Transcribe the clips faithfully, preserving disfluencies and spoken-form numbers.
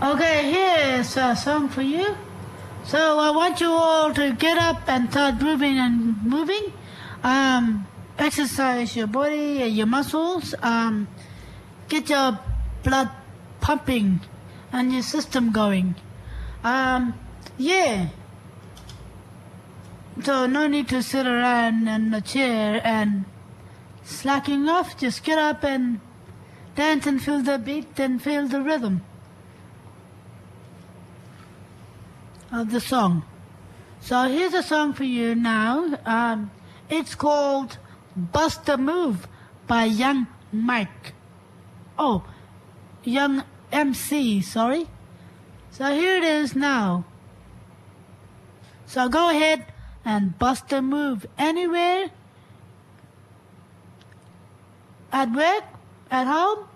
Okay, here's a song for you. So I want you all to get up and start grooving and moving. Um, exercise your body and your muscles. Um, get your blood pumping and your system going. Um, yeah. So no need to sit around in a chair and slacking off. Just get up and dance and feel the beat and feel the rhythm of the song. So here's a song for you now. Um, it's called Bust a Move by Young Mike. Oh, Young M C, sorry. So here it is now. So go ahead and bust a move anywhere, at work, at home,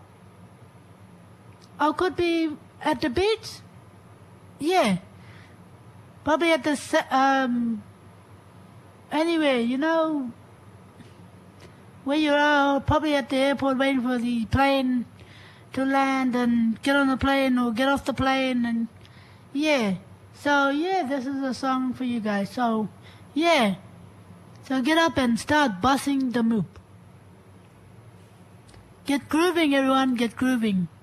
or could be at the beach. Yeah. Probably at the, um, anyway, you know, where you are, probably at the airport waiting for the plane to land and get on the plane or get off the plane and, yeah. So, yeah, this is a song for you guys. So, yeah. So get up and start busting the move. Get grooving, everyone, get grooving.